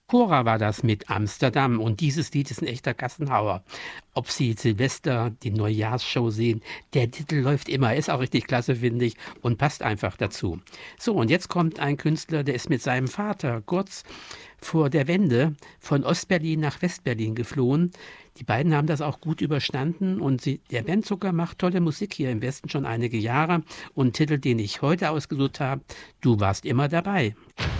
Cora war das mit Amsterdam und dieses Lied ist ein echter Gassenhauer. Ob Sie Silvester, die Neujahrsshow sehen, der Titel läuft immer, ist auch richtig klasse, finde ich, und passt einfach dazu. So, und jetzt kommt ein Künstler, der ist mit seinem Vater kurz vor der Wende von Ostberlin nach Westberlin geflohen. Die beiden haben das auch gut überstanden und der Bandzucker macht tolle Musik hier im Westen schon einige Jahre und Titel, den ich heute ausgesucht habe, Du warst immer dabei.